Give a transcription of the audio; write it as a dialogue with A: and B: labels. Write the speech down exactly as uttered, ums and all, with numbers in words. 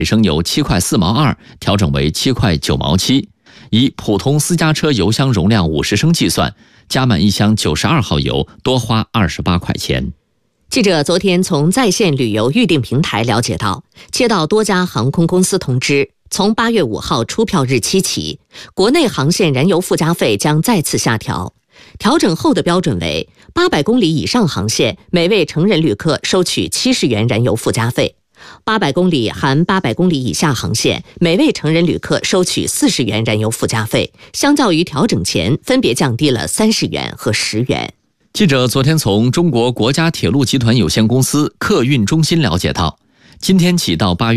A: 升由七块四毛二调整为七块九毛七。以普通私家车油箱容量五十升计算，加满一箱九十二号油多花二十八块钱。
B: 记者昨天从在线旅游预订平台了解到，接到多家航空公司通知，从八月五号出票日期起，国内航线燃油附加费将再次下调。调整后的标准为八百公里以上航线，每位成人旅客收取七十元燃油附加费；八百公里含八百公里以下航线，每位成人旅客收取四十元燃油附加费，相较于调整前分别降低了三十元和十元。
A: 记者昨天从中国国家铁路集团有限公司客运中心了解到，今天起到八月